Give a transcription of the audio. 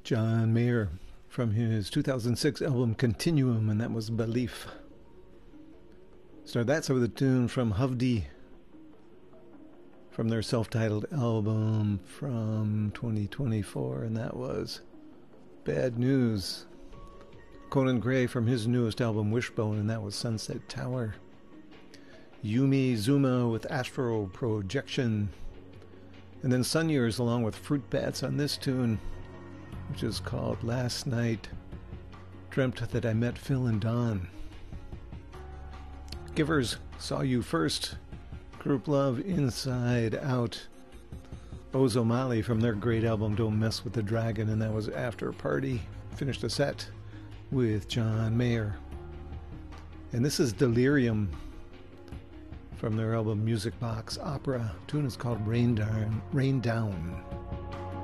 John Mayer from his 2006 album Continuum, and that was Belief. Started that with a tune from Hovdi from their self-titled album from 2024, and that was Bad News. Conan Gray from his newest album Wishbone, and that was Sunset Tower. Yumi Zuma with Astral Projection. And then Sun Years along with Fruit Bats on this tune, which is called Last Night Dreamt That I Met Phil and Don. Givers, Saw You First. Group Love, Inside Out. Ozomali from their great album Don't Mess With the Dragon, and that was After Party. Finished the set with John Mayer. And this is Delirium from their album Music Box Opera. The tune is called Rain Down.